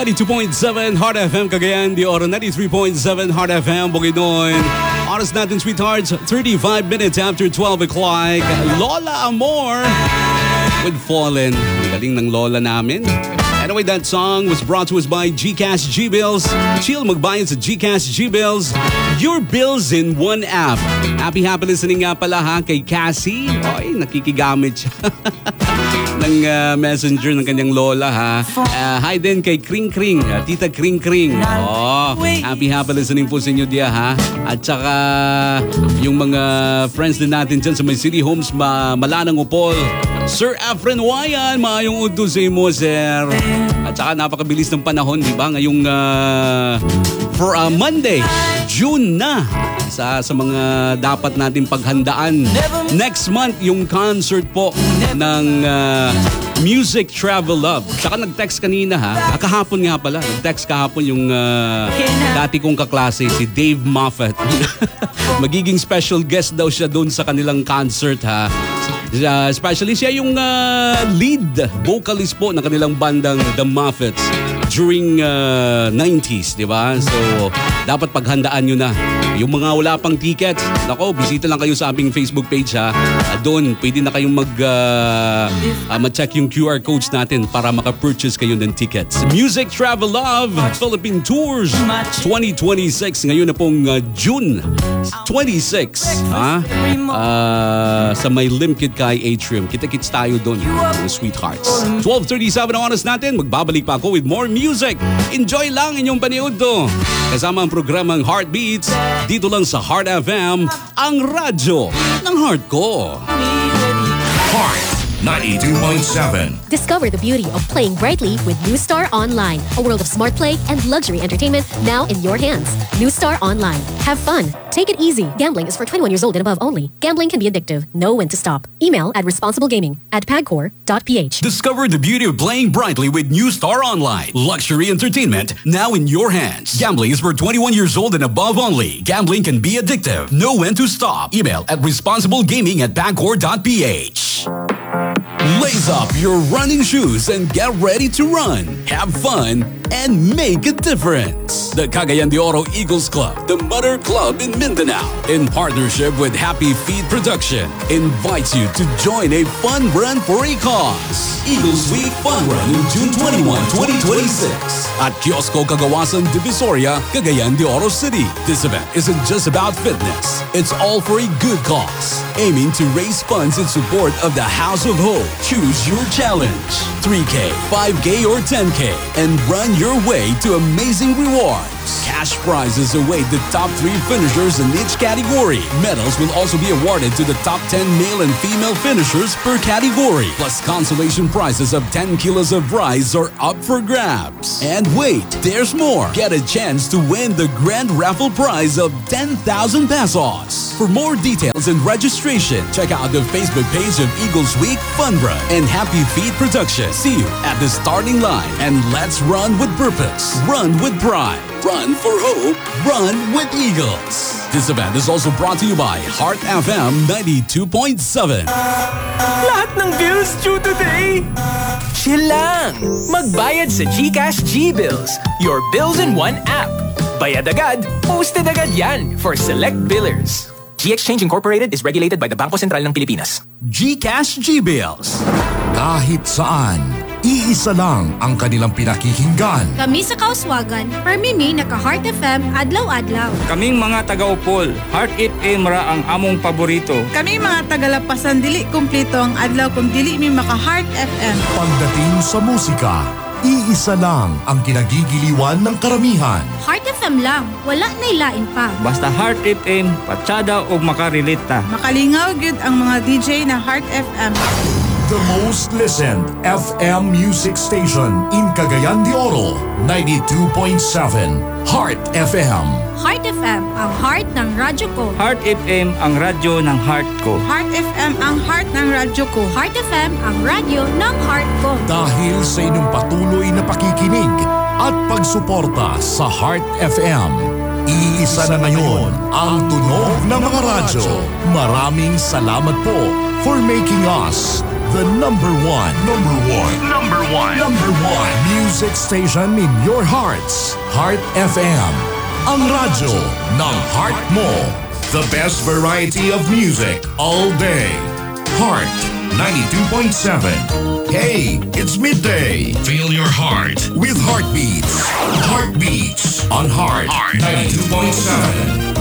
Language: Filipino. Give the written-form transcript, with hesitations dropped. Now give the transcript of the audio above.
92.7 Heart FM Cagayan de Oro, 93.7 Heart FM Bukidnon. Oras natin, sweethearts, 35 minutes after 12 o'clock. Lola Amor with Fallen. Galing ng lola namin. Anyway, that song was brought to us by GCash G-Bills. Chill magbayad sa GCash G-Bills. Your bills in one app. Happy listening nga pala ha kay Cassie. Oy, nakikigamit siya ng messenger ng kanyang lola ha. Hi din kay Kring Kring, Tita Kring Kring. Oh, happy listening po sa inyo dia ha. At saka yung mga friends din natin dyan sa may City Homes Malanang Upol. Sir Efren Wayan, maayong udo sa mo, sir. At saka napakabilis ng panahon, di ba? Ngayong for Monday, June na. Sa mga dapat natin paghandaan. Next month, yung concert po ng Music Travel Love. Saka nag-text kanina ha. Kahapon nga pala. Nag-text kahapon yung dati kong kaklase, si Dave Moffat. Magiging special guest daw siya doon sa kanilang concert ha. Especially siya yung lead vocalist po ng kanilang bandang The Moffats during 90s, di ba? So, dapat paghandaan nyo na. Yung mga wala pang tickets, nako, bisita lang kayo sa aming Facebook page ha. Doon, pwede na kayong mag-check yung QR codes natin para maka-purchase kayo ng tickets. Music Travel Love Philippine Tours 2026. Ngayon na pong June 26. Ha? Sa may Limkid Kai Atrium. Kita-kits tayo doon, sweethearts. 12:37 ang oras natin. Magbabalik pa ako with more music. Enjoy lang inyong paniod to. Kasama ang programang Heartbeats dito lang sa Heart FM, ang radyo ng heart ko. Heart 92.7. Discover the beauty of playing brightly with New Star Online, a world of smart play and luxury entertainment now in your hands. New Star Online. Have fun. Take it easy. Gambling is for 21 years old and above only. Gambling can be addictive. Know when to stop. Email at responsiblegaming@pagcor.ph. Discover the beauty of playing brightly with New Star Online. Luxury entertainment now in your hands. Gambling is for 21 years old and above only. Gambling can be addictive. Know when to stop. Email at responsiblegaming@pagcor.ph. Lace up your running shoes and get ready to run, have fun, and make a difference. The Cagayan de Oro Eagles Club, the Mother Club in Mindanao, in partnership with Happy Feet Production, invites you to join a fun run for a cause. Eagles Week Fun Run on June 21, 2026 at Kiosco Cagawasan Divisoria, Cagayan de Oro City. This event isn't just about fitness. It's all for a good cause, aiming to raise funds in support of the House of Hope. Choose your challenge, 3K, 5K, or 10K, and run your way to amazing rewards. Cash prizes await the top 3 finishers in each category. Medals will also be awarded to the top 10 male and female finishers per category. Plus consolation prizes of 10 kilos of rice are up for grabs. And wait, there's more. Get a chance to win the grand raffle prize of 10,000 pesos. For more details and registration, check out the Facebook page of Eagles Week Fun Run and Happy Feet Production. See you at the starting line, and let's run with purpose. Run with pride. Run for hope. Run with Eagles. This event is also brought to you by Heart FM 92.7. Lahat ng bills due today. Chill lang. Magbayad sa GCash G-Bills. Your bills in one app. Bayad agad, posted agad yan for select billers. G-Exchange Incorporated is regulated by the Bangko Sentral ng Pilipinas. GCash G-Bills. Kahit saan, iisa lang ang kanilang pinakikinggan. Kami sa Kauswagan, permimi naka-Heart FM adlaw-adlaw. Kaming mga taga-Upol, Heart FM ra ang among paborito. Kami mga taga-Lapasan, dili kumpleto ang adlaw kung dili mi maka-Heart FM. Pagdating sa musika, iisa lang ang kinagigiliwan ng karamihan. Heart FM lang, wala na ilain pa. Basta Heart FM, patsada o makarelita. Makalingaw gyud ang mga DJ na Heart FM. The most listened FM music station in Cagayan de Oro, 92.7 Heart FM. Heart FM, ang heart ng radyo ko. Heart FM, ang radyo ng heart ko. Heart FM, ang heart ng radyo ko. Heart FM, ang radyo ng heart ko. Dahil sa inyong patuloy na pakikinig at pagsuporta sa Heart FM, iisa na ngayon ang tunog ng mga radyo. Maraming salamat po for making us The number one music station in your hearts. Heart FM. Ang radyo ng heart mo. The best variety of music all day. Heart 92.7. Hey, it's midday. Feel your heart with Heartbeats. Heartbeats on Heart 92.7.